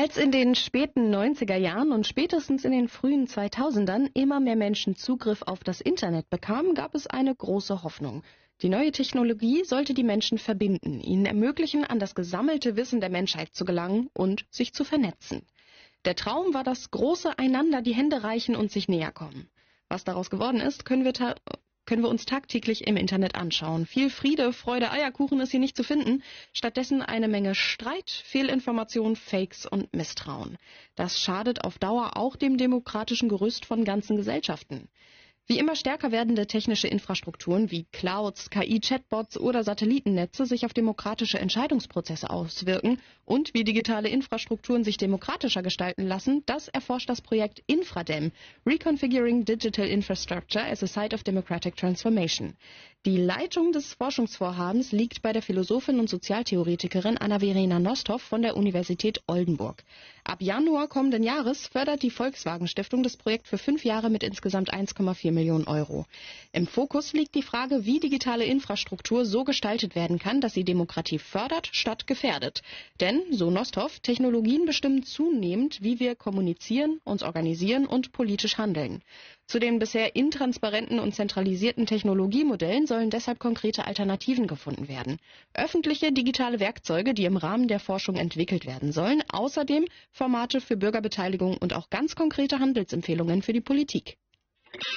Als in den späten 90er Jahren und spätestens in den frühen 2000ern immer mehr Menschen Zugriff auf das Internet bekamen, gab es eine große Hoffnung. Die neue Technologie sollte die Menschen verbinden, ihnen ermöglichen, an das gesammelte Wissen der Menschheit zu gelangen und sich zu vernetzen. Der Traum war das große Einander die Hände reichen und sich näher kommen. Was daraus geworden ist, können wir uns tagtäglich im Internet anschauen. Viel Friede, Freude, Eierkuchen ist hier nicht zu finden. Stattdessen eine Menge Streit, Fehlinformation, Fakes und Misstrauen. Das schadet auf Dauer auch dem demokratischen Gerüst von ganzen Gesellschaften. Wie immer stärker werdende technische Infrastrukturen wie Clouds, KI-Chatbots oder Satellitennetze sich auf demokratische Entscheidungsprozesse auswirken und wie digitale Infrastrukturen sich demokratischer gestalten lassen, das erforscht das Projekt Infradem, Reconfiguring Digital Infrastructure as a Site of Democratic Transformation. Die Leitung des Forschungsvorhabens liegt bei der Philosophin und Sozialtheoretikerin Anna-Verena Nosthoff von der Universität Oldenburg. Ab Januar kommenden Jahres fördert die Volkswagen Stiftung das Projekt für 5 Jahre mit insgesamt 1,4 Millionen Euro. Im Fokus liegt die Frage, wie digitale Infrastruktur so gestaltet werden kann, dass sie Demokratie fördert, statt gefährdet. Denn, so Nosthoff, Technologien bestimmen zunehmend, wie wir kommunizieren, uns organisieren und politisch handeln. Zu den bisher intransparenten und zentralisierten Technologiemodellen sollen deshalb konkrete Alternativen gefunden werden. Öffentliche digitale Werkzeuge, die im Rahmen der Forschung entwickelt werden sollen, außerdem Formate für Bürgerbeteiligung und auch ganz konkrete Handelsempfehlungen für die Politik.